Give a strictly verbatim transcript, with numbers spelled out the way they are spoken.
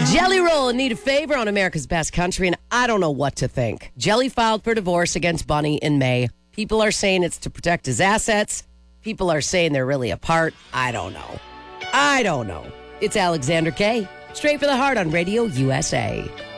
Jelly Roll need a favor on America's Best Country, and I don't know what to think. Jelly filed for divorce against Bunny in May. People are saying it's to protect his assets. People are saying they're really apart. I don't know. I don't know. It's Alexander K. Straight for the Heart on Radio U S A.